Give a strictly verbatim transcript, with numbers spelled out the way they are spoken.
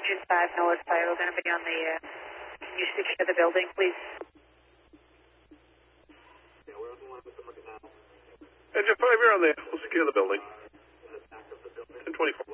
Engine five, North Fire, we're going to be on the, uh, can you secure the building, please? Yeah, we're on the line with them right now. Engine five, you're on there. We'll secure the building. ten twenty-four.